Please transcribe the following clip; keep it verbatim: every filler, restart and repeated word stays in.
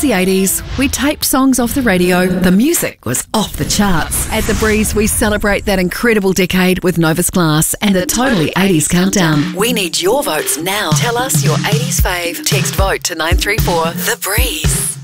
the eighties. We taped songs off the radio. The music was off the charts. At The Breeze, we celebrate that incredible decade with Novus Class and the Totally eighties Countdown. We need your votes now. Tell us your eighties fave. Text vote to nine three four The Breeze.